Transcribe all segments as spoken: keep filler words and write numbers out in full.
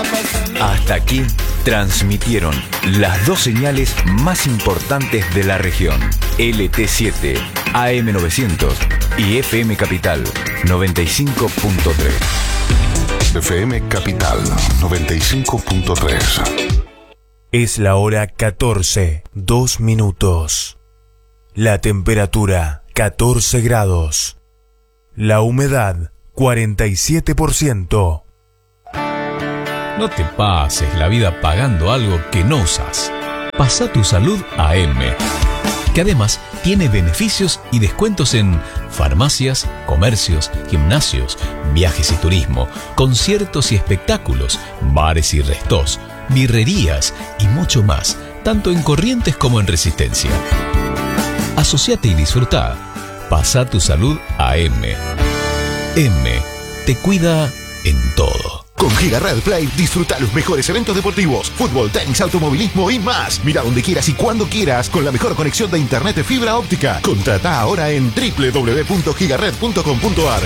Hasta aquí transmitieron las dos señales más importantes de la región. L T siete, A M novecientos y F M Capital noventa y cinco punto tres. F M Capital noventa y cinco punto tres. Es la hora catorce, dos minutos. La temperatura catorce grados. La humedad cuarenta y siete por ciento. No te pases la vida pagando algo que no usas. Pasa tu salud a M, que además tiene beneficios y descuentos en farmacias, comercios, gimnasios, viajes y turismo, conciertos y espectáculos, bares y restos, birrerías y mucho más, tanto en Corrientes como en Resistencia. Asociate y disfruta. Pasa tu salud a M. M te cuida en todo. Con Gigared Play disfruta los mejores eventos deportivos, fútbol, tenis, automovilismo y más. Mira donde quieras y cuando quieras con la mejor conexión de internet de fibra óptica. Contrata ahora en doble u doble u doble u punto gigared punto com punto a r.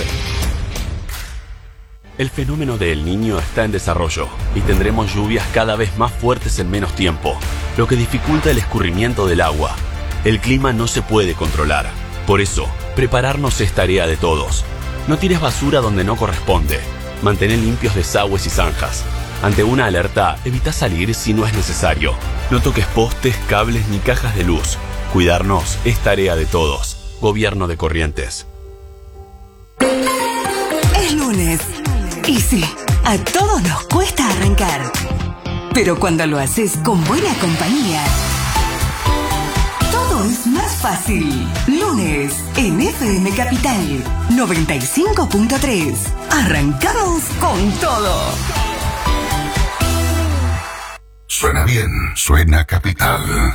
El fenómeno de El Niño está en desarrollo y tendremos lluvias cada vez más fuertes en menos tiempo, lo que dificulta el escurrimiento del agua. El clima no se puede controlar. Por eso, prepararnos es tarea de todos. No tires basura donde no corresponde. Mantén limpios desagües y zanjas. Ante una alerta, evita salir si no es necesario. No toques postes, cables ni cajas de luz. Cuidarnos es tarea de todos. Gobierno de Corrientes. Es lunes. Y sí, a todos nos cuesta arrancar. Pero cuando lo haces con buena compañía, todo es más fácil. Lunes en F M Capital noventa y cinco punto tres. Arrancamos con todo. Suena bien, suena Capital.